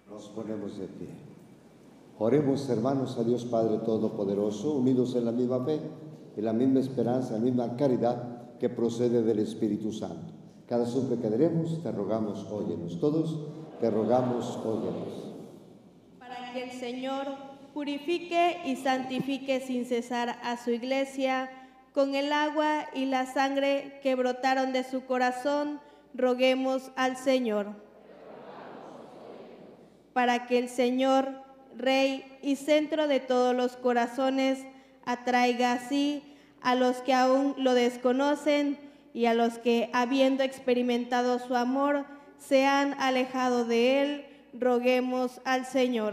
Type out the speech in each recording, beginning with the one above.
Nos ponemos de pie. Oremos, hermanos, a Dios Padre Todopoderoso, unidos en la misma fe, en la misma esperanza, en la misma caridad que procede del Espíritu Santo. Cada súplica que daremos, te rogamos, óyenos. Todos, te rogamos, óyenos. Para que el Señor purifique y santifique sin cesar a su Iglesia, con el agua y la sangre que brotaron de su corazón, roguemos al Señor. Para que el Señor, Rey y centro de todos los corazones, atraiga así a los que aún lo desconocen y a los que, habiendo experimentado su amor, se han alejado de él, roguemos al Señor.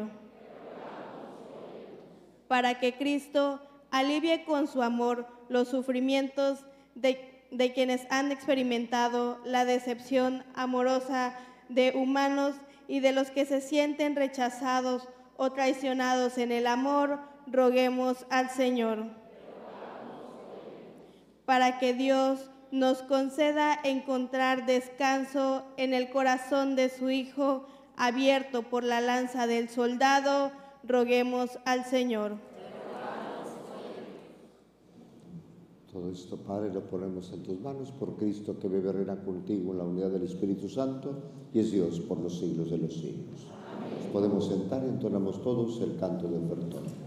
Para que Cristo alivie con su amor los sufrimientos de quienes han experimentado la decepción amorosa de humanos y de los que se sienten rechazados o traicionados en el amor, roguemos al Señor. Para que Dios nos conceda encontrar descanso en el corazón de su Hijo, abierto por la lanza del soldado, roguemos al Señor. Todo esto, Padre, lo ponemos en tus manos por Cristo, que vive y reina contigo en la unidad del Espíritu Santo y es Dios por los siglos de los siglos. Nos podemos sentar y entonamos todos el canto de ofertorio.